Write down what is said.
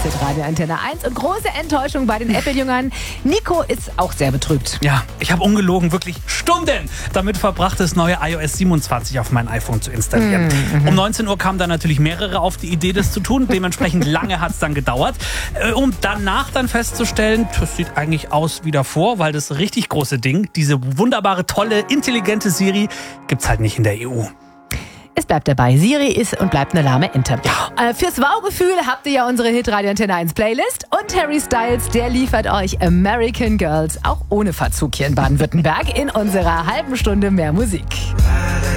Radio Antenne 1 und große Enttäuschung bei den Apple-Jüngern. Nico ist auch sehr betrübt. Ja, ich habe ungelogen wirklich Stunden damit verbracht, das neue iOS 27 auf mein iPhone zu installieren. Um 19 Uhr kamen dann natürlich mehrere auf die Idee, das zu tun. Dementsprechend lange hat es dann gedauert. Um danach dann festzustellen, das sieht eigentlich aus wie davor, weil das richtig große Ding, diese wunderbare, tolle, intelligente Siri, gibt's halt nicht in der EU. Es bleibt dabei, Siri ist und bleibt eine lahme Ente. Fürs Wow-Gefühl habt ihr ja unsere Hit-Radio Antenne 1 Playlist und Harry Styles, der liefert euch American Girls, auch ohne Verzug hier in Baden-Württemberg, in unserer halben Stunde mehr Musik.